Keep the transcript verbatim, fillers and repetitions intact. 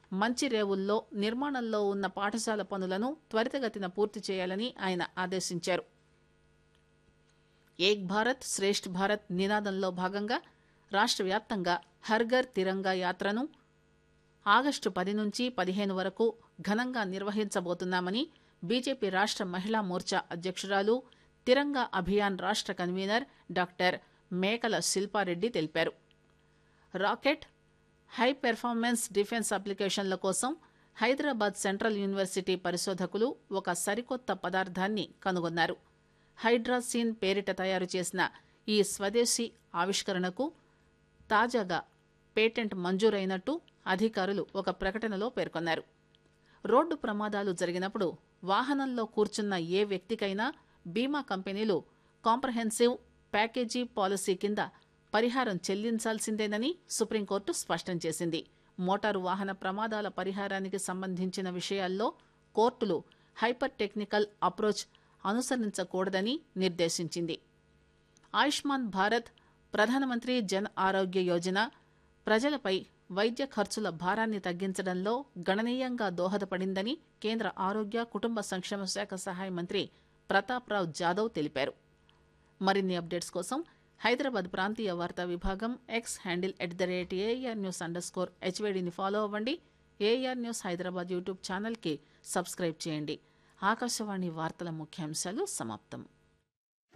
మంచిరేవుల్లో నిర్మాణంలో ఉన్న పాఠశాల పనులను త్వరితగతిన పూర్తి చేయాలని ఆయన ఆదేశించారు. ఏక్ భారత్ శ్రేష్ఠ్ భారత్ నినాదంలో భాగంగా రాష్ట్ర వ్యాప్తంగా హర్ఘర్ తిరంగా యాత్రను ఆగస్టు పది నుంచి పదిహేను వరకు ఘనంగా నిర్వహించబోతున్నామని బీజేపీ రాష్ట్ర మహిళా మోర్చా అధ్యక్షురాలు, తిరంగా అభియాన్ రాష్ట్ర కన్వీనర్ డాక్టర్ మేకల శిల్పారెడ్డి తెలిపారు. రాకెట్, హై పెర్ఫార్మెన్స్ డిఫెన్స్ అప్లికేషన్ల కోసం హైదరాబాద్ సెంట్రల్ యూనివర్సిటీ పరిశోధకులు ఒక సరికొత్త పదార్థాన్ని కనుగొన్నారు. హైడ్రాసీన్ పేరిట తయారు చేసిన ఈ స్వదేశీ ఆవిష్కరణకు తాజాగా పేటెంట్ మంజూరైనట్టు అధికారులు ఒక ప్రకటనలో పేర్కొన్నారు. రోడ్డు ప్రమాదాలు జరిగినప్పుడు వాహనంలో కూర్చున్న ఏ వ్యక్తికైనా బీమా కంపెనీలు కాంప్రహెన్సివ్ ప్యాకేజీ పాలసీ కింద పరిహారం చెల్లించాల్సిందేనని సుప్రీంకోర్టు స్పష్టం చేసింది. మోటారు వాహన ప్రమాదాల పరిహారానికి సంబంధించిన విషయాల్లో కోర్టులు hyper technical approach అనుసరించకూడదని నిర్దేశించింది. Ayushman Bharat, ప్రధానమంత్రి జన్ ఆరోగ్య యోజన ప్రజలపై వైద్య ఖర్చుల భారాన్ని తగ్గించడంలో గణనీయంగా దోహదపడిందని కేంద్ర ఆరోగ్య కుటుంబ సంక్షేమ శాఖ సహాయ మంత్రి ప్రతాప్ రావ్ జాదవ్ తెలిపారు. మరిన్ని అప్డేట్స్ కోసం హైదరాబాద్ ప్రాంతీయ వార్తా విభాగం X handle at the rate AR news under score హెచ్వేడిని follow అవ్వండి. ఏఆర్ న్యూస్ హైదరాబాద్ యూట్యూబ్ ఛానల్కి సబ్స్క్రైబ్ చేయండి. ఆకాశవాణి వార్తల ముఖ్యాంశాలు సమాప్తం.